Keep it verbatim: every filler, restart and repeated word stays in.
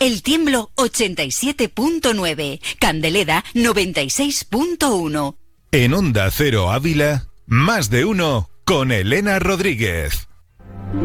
El Tiemblo ochenta y siete punto nueve, Candelera noventa y seis punto uno. En Onda Cero Ávila, Más de Uno con Elena Rodríguez.